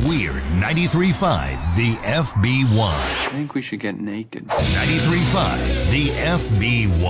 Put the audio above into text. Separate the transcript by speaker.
Speaker 1: Weird 93.5, the FB1.
Speaker 2: I think we should get naked.
Speaker 1: 93.5, the FB1.